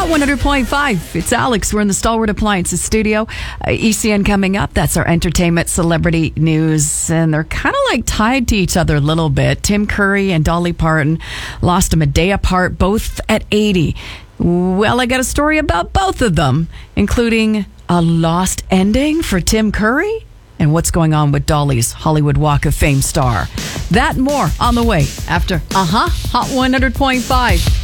Hot 100.5. It's Alex. We're in the Stalwart Appliances studio. ECN coming up. That's our entertainment celebrity news. And they're kind of like tied to each other a little bit. Tim Curry and Dolly Parton lost them a day apart, both at 80. Well, I got a story about both of them, including a lost ending for Tim Curry and what's going on with Dolly's Hollywood Walk of Fame star. That and more on the way after Hot 100.5.